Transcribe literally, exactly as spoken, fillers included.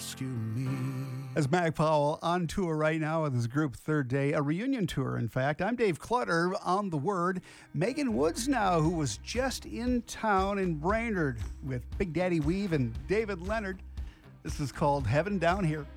rescue me. As Mac Powell on tour right now with his group Third Day, a reunion tour, in fact. I'm Dave Clutter on The Word. Megan Woods now, who was just in town in Brainerd with Big Daddy Weave and David Leonard. This is called Heaven Down Here.